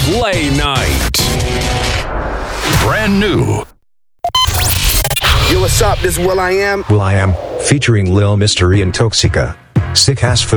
Play Night. Brand new. Yo, what's up? This is Will I Am. Will I Am, featuring Lil Mystery and Toxica. Sick ass